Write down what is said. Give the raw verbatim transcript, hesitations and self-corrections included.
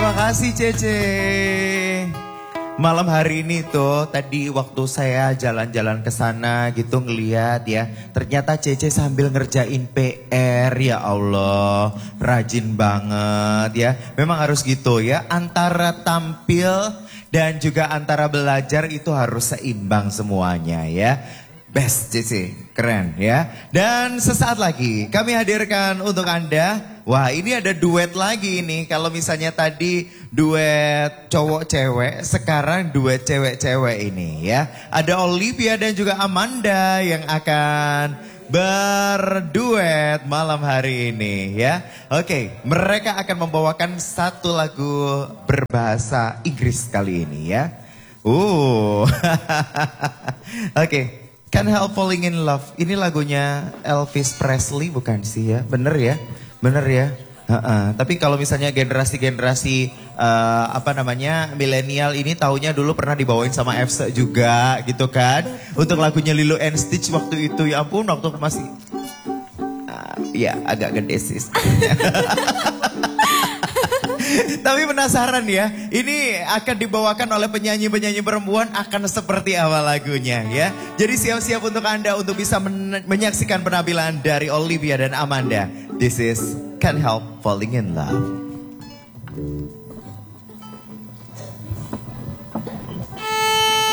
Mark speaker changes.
Speaker 1: Terima kasih Cece. Malam hari ini tuh tadi waktu saya jalan-jalan ke sana gitu ngeliat ya, ternyata Cece sambil ngerjain P R, ya Allah, rajin banget ya. Memang harus gitu ya, antara tampil dan juga antara belajar itu harus seimbang semuanya ya. Best Cece, keren ya. Dan sesaat lagi kami hadirkan untuk Anda, wah ini ada duet lagi ini. Kalau misalnya tadi duet cowok-cewek, sekarang duet cewek-cewek ini ya. Ada Olivia dan juga Amanda yang akan berduet malam hari ini ya. Oke, mereka akan membawakan satu lagu berbahasa Inggris kali ini ya. Uh, oke. Can't Help Falling in Love. Ini lagunya Elvis Presley bukan sih ya? Bener ya? Bener ya? Uh-uh. Tapi kalau misalnya generasi-generasi uh, apa namanya milenial ini taunya dulu pernah dibawain sama Efse juga gitu kan? Untuk lagunya Lilo and Stitch waktu itu, ya ampun waktu masih uh, ya agak gede sih. Tapi penasaran ya, ini akan dibawakan oleh penyanyi-penyanyi perempuan akan seperti apa lagunya ya. Jadi siap-siap untuk Anda untuk bisa men- menyaksikan penampilan dari Olivia dan Amanda. This is Can't Help Falling in Love.